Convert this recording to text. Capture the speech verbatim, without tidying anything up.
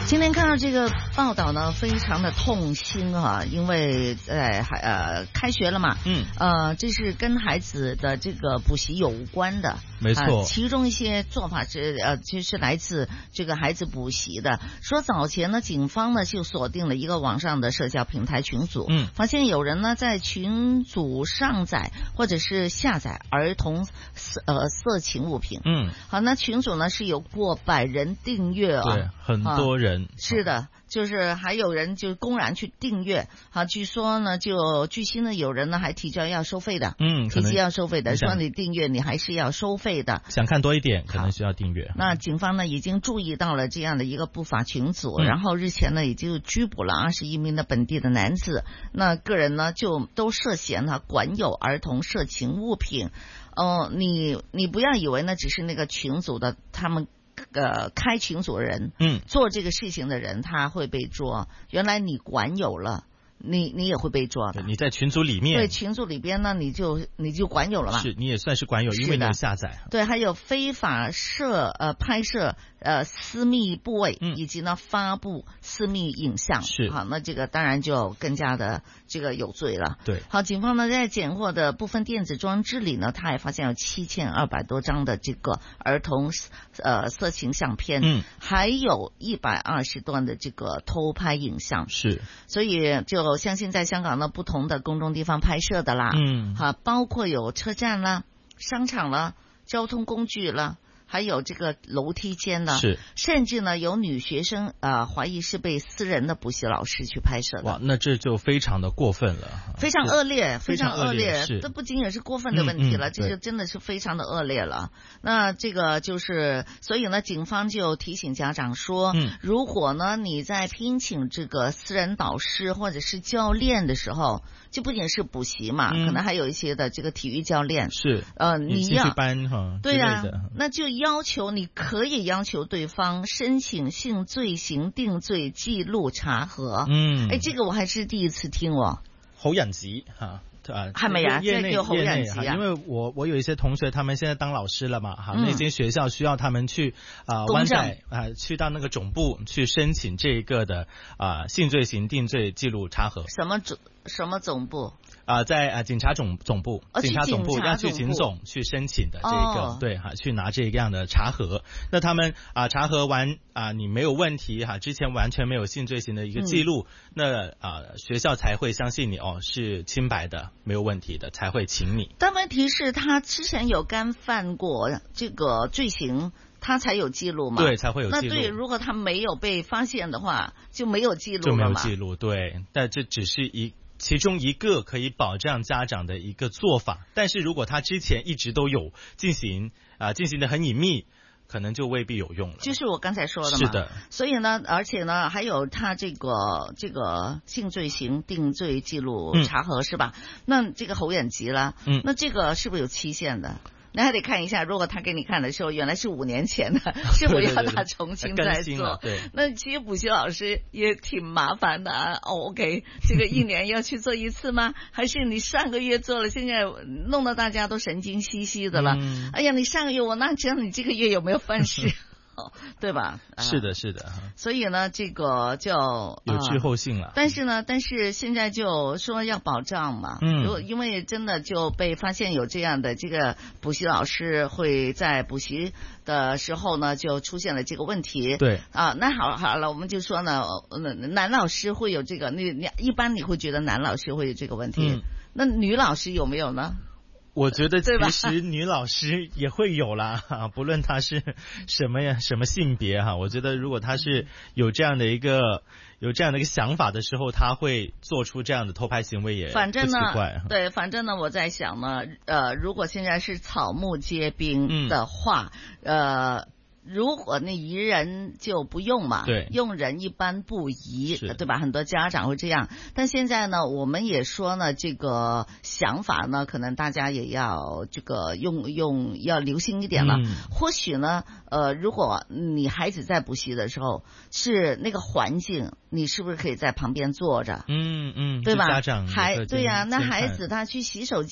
今天看到这个报道呢，非常的痛心啊，因为在还呃开学了嘛， 嗯， 呃，这是跟孩子的这个补习有关的， 没错、 啊。其中一些做法是呃，就是来自这个孩子补习的。说早前呢，警方呢就锁定了一个网上的社交平台群组， 嗯， 发现有人呢在群组上载或者是下载儿童色呃色情物品， 嗯， 好，那群组呢是有过百人订阅啊， 对，很多人。 啊是的，就是还有人就公然去订阅啊，据说呢，就据悉呢，有人呢还提交要收费的， 嗯， 提交要收费的， 你说你订阅你还是要收费的， 想看多一点，可能需要订阅。 那警方呢已经注意到了这样的一个不法群组， 嗯、 然后日前呢也就拘捕了二十一名的本地的男子，那个人呢就都涉嫌呢管有儿童色情物品，哦、呃，你你不要以为呢只是那个群组的他们。呃，开群组的人， 嗯， 做这个事情的人，他会被捉。原来你管有了，你你也会被捉的。 你在群组里面， 对群组里边呢，你就你就管有了嘛。 是，你也算是管有，因为你有下载。 对，还有非法摄呃拍摄呃私密部位， 嗯， 以及呢发布私密影像。 是， 好，那这个当然就更加的这个有罪了。 对， 好，警方呢在检获的部分电子装置里呢，他还发现有七千二百多张的这个儿童呃色情相片， 嗯， 还有一百二十段的这个偷拍影像。 是， 所以就相信在香港的不同的公众地方拍摄的啦， 嗯， 好，包括有车站啦、商场啦、交通工具啦。还有这个楼梯间呢， 是， 甚至呢有女学生呃怀疑是被私人的补习老师去拍摄的。 哇，那这就非常的过分了， 非常恶劣，非常恶劣。 是， 这不仅仅是过分的问题了， 嗯嗯、 这就真的是非常的恶劣了。那这个就是，所以呢，警方就提醒家长说， 嗯， 如果呢你在聘请这个私人导师或者是教练的时候，就不仅是补习嘛， 嗯、 可能还有一些的这个体育教练是， 呃，你要班哈， 对呀、啊，那就要求你可以要求对方申请性罪行定罪记录查核。 嗯， 哎，这个我还是第一次聽喎。 好人級哈。啊， 係咪啊？ 業內叫好人級啊？ 因為我我有一些同學，他們現在當老師了嘛，哈、嗯，那間學校需要他們去啊、呃、灣仔啊，去到那個總部去申請這一個的啊、呃、性罪行定罪記錄查核。 什麼總什麼總部？ 啊、呃，在啊警察總總部， 哦、 警察總部要去警總去申請的這一個，哦、對哈，去拿這樣的查核。那他們啊、呃、查核完啊、呃，你沒有問題哈，之前完全沒有性罪行的一個記錄，嗯、那啊、呃、學校才會相信你哦是清白的，沒有問題的，才會請你。 但問題是他之前有干犯過這個罪行，他才有記錄嘛？ 對，才會有記錄。 那對，如果他沒有被發現的話，就沒有記錄了嘛？ 就沒有記錄，對。但這只是一。其中一個可以保障家長的一個做法，但是如果他之前一直都有進行啊、呃、進行得很隱祕，可能就未必有用了。 就是我剛才說的嘛。 是的。所以呢，而且呢，還有他這個這個性罪行定罪記錄查核、嗯、是吧？那這個好人級啦，嗯，那這個是不是有期限的？你還得看一下，如果他給你看的時候，原來是五年前的，是否要他重新再做？ 對， 那其實補習老師也挺麻煩的啊。哦 ，OK， 這個一年要去做一次嗎？還是你上個月做了，現在弄得大家都神經兮兮的了？嗯、哎呀，你上個月我哪知道你這個月有沒有犯事？對吧？ 是的，是的。 所以呢，這個就有滯後性了、呃。 但是呢，但是現在就說要保障嘛。嗯。如果因為真的就被發現有這樣的這個補習老師會在補習的時候呢，就出現了這個問題。 對。 啊，那好好了，我們就說呢，男老師會有這個，你你一般你會覺得男老師會有這個問題。嗯。那女老師有沒有呢？ 我覺得其實女老師也會有啦，不論她是什麼呀，什麼性別哈。我覺得如果她是有這樣的一個有這樣的一個想法的時候，她會做出這樣的偷拍行為也不奇怪。 反正呢，對，反正呢，我在想呢，呃，如果現在是草木皆兵的話，嗯、呃。如果那宜人就不用嘛， 對， 用人一般不宜，對吧？很多家長會這樣，但現在呢，我們也說呢，這個想法呢，可能大家也要這個用用要留心一點了。嗯、或許呢，呃，如果你孩子在補習的時候，是那個環境，你是不是可以在旁邊坐着？ 嗯嗯， 對吧？ 家長還對呀、啊，那孩子他去洗手間。